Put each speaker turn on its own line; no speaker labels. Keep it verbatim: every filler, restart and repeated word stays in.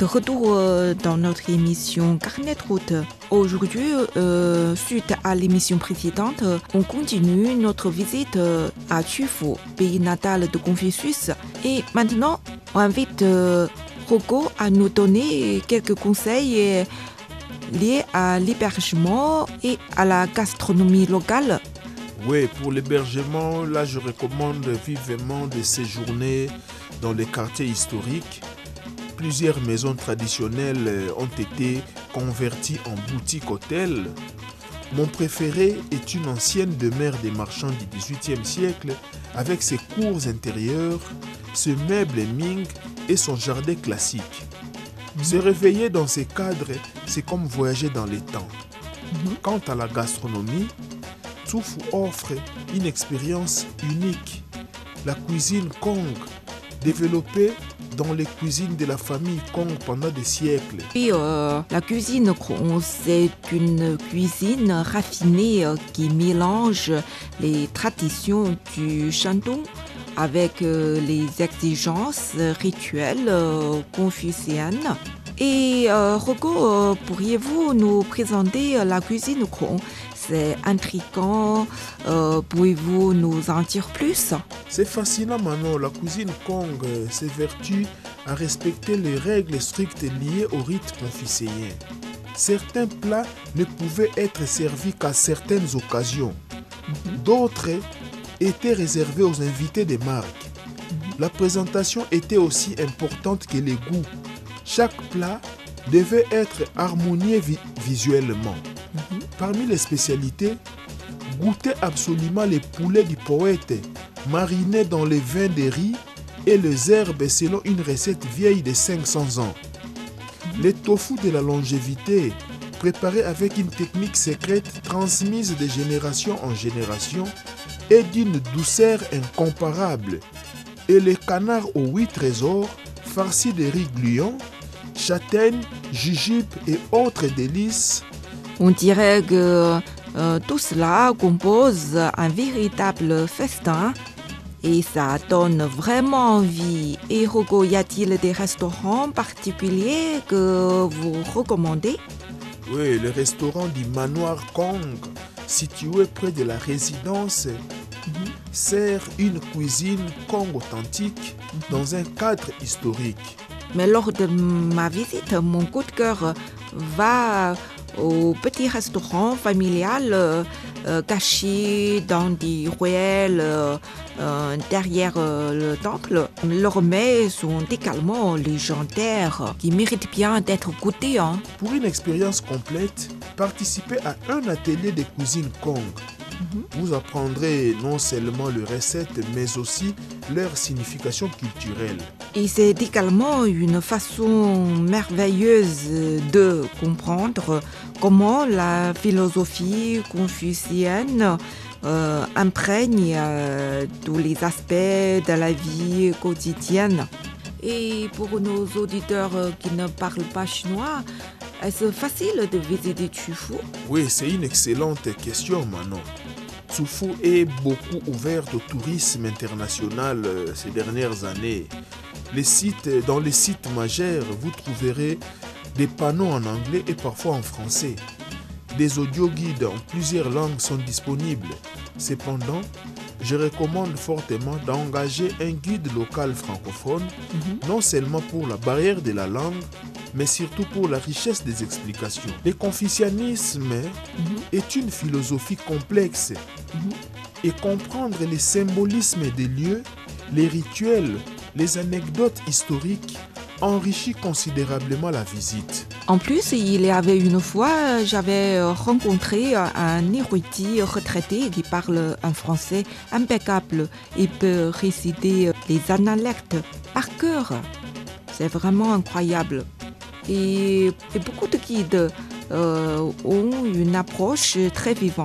De retour euh, dans notre émission Carnet de route. Aujourd'hui, euh, suite à l'émission précédente, on continue notre visite euh, à Tufu, pays natal de Confucius. Et maintenant, on invite euh, Rocco à nous donner quelques conseils euh, liés à l'hébergement et à la gastronomie locale.
Oui, pour l'hébergement, là, je recommande vivement de séjourner dans les quartiers historiques. Plusieurs maisons traditionnelles ont été converties en boutiques-hôtels. Mon préféré est une ancienne demeure des marchands du dix-huitième siècle avec ses cours intérieures, ses meubles Ming et son jardin classique. Se réveiller dans ces cadres, c'est comme voyager dans les temps. Quant à la gastronomie, Tufu offre une expérience unique. La cuisine Kong, développée dans les cuisines de la famille Kong pendant des siècles.
Et euh, la cuisine Kong, c'est une cuisine raffinée euh, qui mélange les traditions du Shandong avec euh, les exigences rituelles euh, confucéennes. Et euh, Rocco, euh, pourriez-vous nous présenter la cuisine Kong? C'est intriguant. Euh, pouvez-vous nous en dire plus?
C'est fascinant, Manon. La cuisine Kong s'évertue à respecter les règles strictes liées au rite confucéen. Certains plats ne pouvaient être servis qu'à certaines occasions. D'autres étaient réservés aux invités des marques. La présentation était aussi importante que les goûts. Chaque plat devait être harmonieux vi- visuellement. Parmi les spécialités, goûtez absolument les poulets du poète, marinés dans les vins de riz et les herbes selon une recette vieille de cinq cents ans. Les tofu de la longévité, préparés avec une technique secrète transmise de génération en génération et d'une douceur incomparable. Et les canards aux huit trésors, farcis de riz gluant, châtaignes, jujubes et autres délices.
On dirait que euh, tout cela compose un véritable festin et ça donne vraiment envie. Et Rocco, y a-t-il des restaurants particuliers que vous recommandez?
Oui, le restaurant du Manoir Kong, situé près de la résidence, mm-hmm. sert une cuisine Kong authentique mm-hmm. dans un cadre historique.
Mais lors de ma visite, mon coup de cœur va au petit restaurant familial euh, euh, caché dans des ruelles euh, euh, derrière euh, le temple. Leurs mets sont également légendaires, qui méritent bien d'être goûtés. Hein.
Pour une expérience complète, participez à un atelier de cuisine Kong. Mm-hmm. Vous apprendrez non seulement les recettes, mais aussi leur signification culturelle.
Et c'est également une façon merveilleuse de comprendre comment la philosophie confucéenne euh, imprègne euh, tous les aspects de la vie quotidienne. Et pour nos auditeurs qui ne parlent pas chinois, est-ce facile de visiter Tufu?
Oui, c'est une excellente question, Manon. Tufu est beaucoup ouvert au tourisme international ces dernières années. Les sites, dans les sites majeurs, vous trouverez des panneaux en anglais et parfois en français. Des audio-guides en plusieurs langues sont disponibles. Cependant, je recommande fortement d'engager un guide local francophone, mm-hmm. non seulement pour la barrière de la langue, mais surtout pour la richesse des explications. Le confucianisme mm-hmm. est une philosophie complexe mm-hmm. et comprendre les symbolismes des lieux, les rituels, les anecdotes historiques enrichit considérablement la visite.
En plus, il y avait une fois, j'avais rencontré un érudit retraité qui parle un français impeccable et peut réciter les analectes par cœur. C'est vraiment incroyable. Et, et beaucoup de guides euh, ont une approche très vivante.